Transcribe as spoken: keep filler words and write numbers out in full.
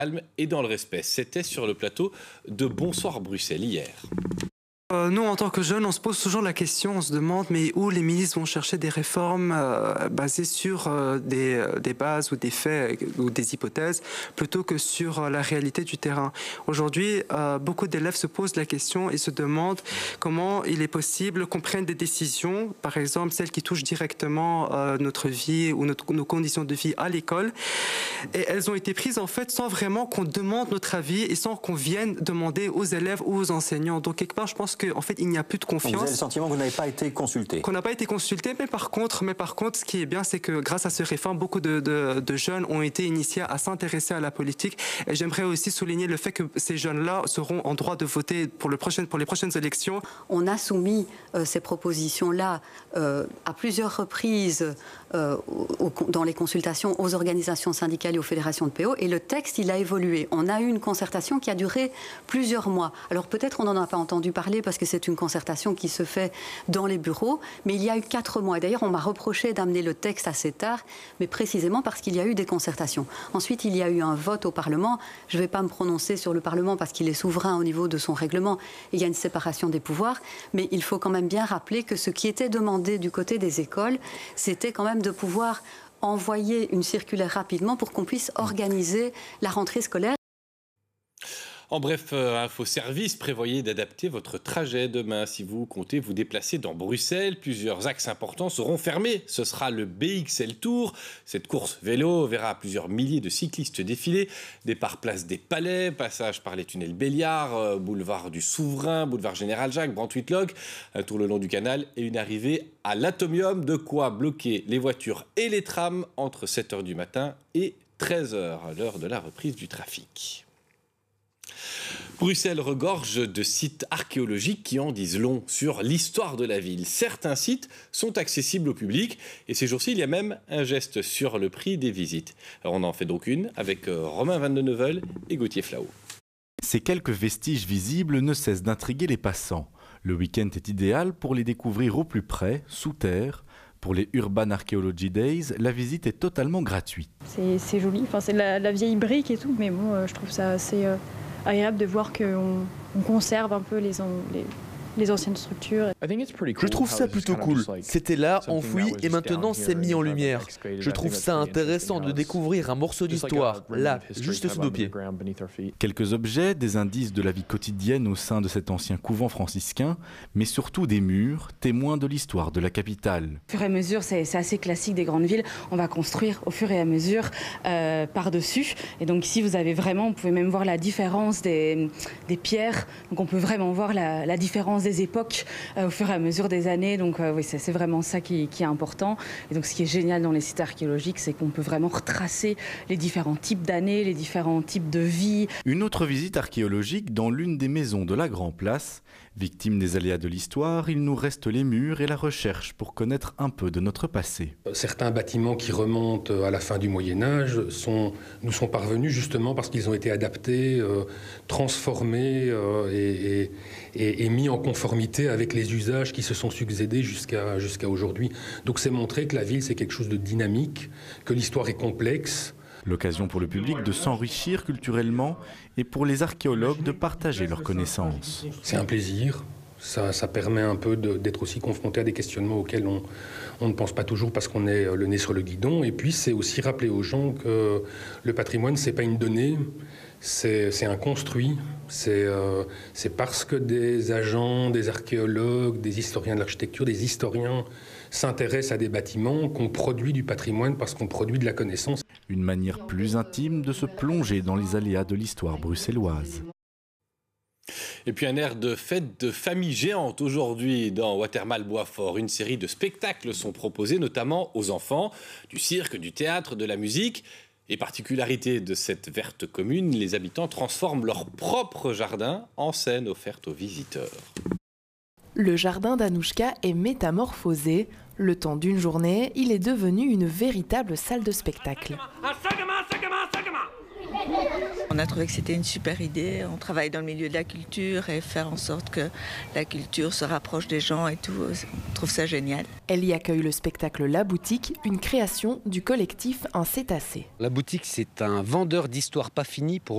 et dans le respect. C'était sur le plateau de Bonsoir Bruxelles hier. Euh, nous, en tant que jeunes, on se pose toujours la question, on se demande mais où les milices vont chercher des réformes euh, basées sur euh, des, des bases ou des faits ou des hypothèses plutôt que sur euh, la réalité du terrain. Aujourd'hui, euh, beaucoup d'élèves se posent la question et se demandent comment il est possible qu'on prenne des décisions, par exemple celles qui touchent directement euh, notre vie ou notre, nos conditions de vie à l'école. Et elles ont été prises en fait sans vraiment qu'on demande notre avis et sans qu'on vienne demander aux élèves ou aux enseignants. Donc quelque part, je pense que en fait, il n'y a plus de confiance. Vous avez le sentiment que vous n'avez pas été consulté. Qu'on n'a pas été consulté, mais par contre, mais par contre, ce qui est bien, c'est que grâce à ces réformes, beaucoup de, de, de jeunes ont été initiés à s'intéresser à la politique. Et j'aimerais aussi souligner le fait que ces jeunes-là seront en droit de voter pour, le prochain, pour les prochaines élections. On a soumis euh, ces propositions-là euh, à plusieurs reprises euh, au, dans les consultations aux organisations syndicales et aux fédérations de P O. Et le texte, il a évolué. On a eu une concertation qui a duré plusieurs mois. Alors peut-être on n'en a pas entendu parler parce que c'est une concertation qui se fait dans les bureaux, mais il y a eu quatre mois. Et d'ailleurs, on m'a reproché d'amener le texte assez tard, mais précisément parce qu'il y a eu des concertations. Ensuite, il y a eu un vote au Parlement. Je ne vais pas me prononcer sur le Parlement parce qu'il est souverain au niveau de son règlement. Il y a une séparation des pouvoirs, mais il faut quand même bien rappeler que ce qui était demandé du côté des écoles, c'était quand même de pouvoir envoyer une circulaire rapidement pour qu'on puisse organiser la rentrée scolaire. En bref, euh, Info Service, prévoyez d'adapter votre trajet demain. Si vous comptez vous déplacer dans Bruxelles, plusieurs axes importants seront fermés. Ce sera le B X L Tour. Cette course vélo verra plusieurs milliers de cyclistes défiler. Départ place des Palais, passage par les tunnels Béliard, euh, boulevard du Souverain, boulevard Général Jacques, Brandt-Whitlock, un tour le long du canal et une arrivée à l'Atomium. De quoi bloquer les voitures et les trams entre sept heures du matin et treize heures, à l'heure de la reprise du trafic. Bruxelles regorge de sites archéologiques qui en disent long sur l'histoire de la ville. Certains sites sont accessibles au public et ces jours-ci, il y a même un geste sur le prix des visites. Alors on en fait donc une avec Romain Van de Neuvel et Gauthier Flao. Ces quelques vestiges visibles ne cessent d'intriguer les passants. Le week-end est idéal pour les découvrir au plus près, sous terre. Pour les Urban Archaeology Days, la visite est totalement gratuite. C'est joli, enfin, c'est la, la vieille brique et tout, mais bon, euh, je trouve ça assez... Euh... agréable de voir qu'on on conserve un peu les, les, les anciennes structures. Je trouve ça plutôt cool. C'était là, enfoui, et maintenant c'est mis en lumière. Je trouve ça intéressant de découvrir un morceau d'histoire, là, juste sous nos pieds. Quelques objets, des indices de la vie quotidienne au sein de cet ancien couvent franciscain, mais surtout des murs, témoins de l'histoire de la capitale. Au fur et à mesure, c'est assez classique des grandes villes, on va construire au fur et à mesure euh, par-dessus. Et donc ici, vous avez vraiment, vous pouvez même voir la différence des, des pierres. Donc on peut vraiment voir la, la différence des époques euh, au fur et à mesure des années. Donc euh, oui, c'est vraiment ça qui, qui est important. Et donc ce qui est génial dans les sites archéologiques, c'est qu'on peut vraiment retracer les différents types d'années, les différents types de vie. Une autre visite archéologique dans l'une des maisons de la Grand Place. Victime des aléas de l'histoire, il nous reste les murs et la recherche pour connaître un peu de notre passé. Certains bâtiments qui remontent à la fin du Moyen-Âge sont, nous sont parvenus justement parce qu'ils ont été adaptés, euh, transformés euh, et, et, et, et mis en conformité avec les usages qui se sont succédés jusqu'à jusqu'à aujourd'hui. Donc c'est montrer que la ville c'est quelque chose de dynamique, que l'histoire est complexe. L'occasion pour le public de s'enrichir culturellement et pour les archéologues de partager leurs connaissances. C'est un plaisir, ça, ça permet un peu d'être aussi confronté à des questionnements auxquels on, on ne pense pas toujours parce qu'on est le nez sur le guidon. Et puis c'est aussi rappeler aux gens que le patrimoine, c'est pas une donnée, c'est un construit. C'est euh, parce que des agents, des archéologues, des historiens de l'architecture, des historiens s'intéressent à des bâtiments qu'on produit du patrimoine parce qu'on produit de la connaissance. Une manière plus intime de se plonger dans les aléas de l'histoire bruxelloise. Et puis un air de fête de famille géante aujourd'hui dans Watermal Boisfort. Une série de spectacles sont proposés notamment aux enfants, du cirque, du théâtre, de la musique. Et particularité de cette verte commune, les habitants transforment leur propre jardin en scène offerte aux visiteurs. Le jardin d'Anouchka est métamorphosé. Le temps d'une journée, il est devenu une véritable salle de spectacle. On a trouvé que c'était une super idée. On travaille dans le milieu de la culture et faire en sorte que la culture se rapproche des gens et tout. On trouve ça génial. Elle y accueille le spectacle La Boutique, une création du collectif Un Cétacé. La Boutique, c'est un vendeur d'histoires pas finies pour